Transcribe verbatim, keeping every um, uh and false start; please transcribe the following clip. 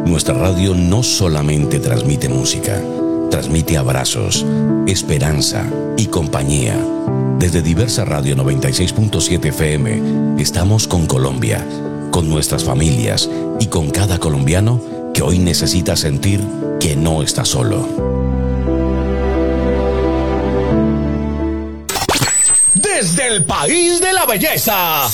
Nuestra radio no solamente transmite música, transmite abrazos, esperanza y compañía. Desde Diversa Radio noventa y seis punto siete F M estamos con Colombia, con nuestras familias y con cada colombiano que hoy necesita sentir que no está solo. Desde el país de la belleza,